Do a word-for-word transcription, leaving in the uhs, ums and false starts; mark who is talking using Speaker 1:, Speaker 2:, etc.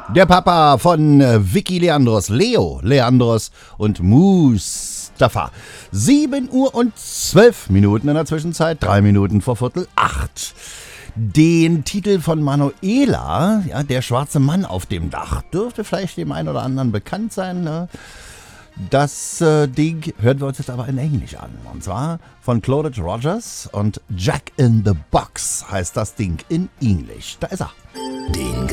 Speaker 1: Der Papa von äh, Vicky Leandros, Leo Leandros und Mustafa. sieben Uhr und zwölf Minuten in der Zwischenzeit, drei Minuten vor Viertel acht. Den Titel von Manuela, ja, der schwarze Mann auf dem Dach, dürfte vielleicht dem einen oder anderen bekannt sein. Ne? Das äh, Ding hören wir uns jetzt aber in Englisch an. Und zwar von Claudette Rogers und Jack in the Box heißt das Ding in Englisch. Da ist er.
Speaker 2: Den